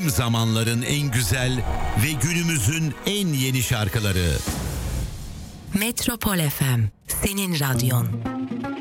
Tüm zamanların en güzel ve günümüzün en yeni şarkıları. Metropol FM, senin radyon.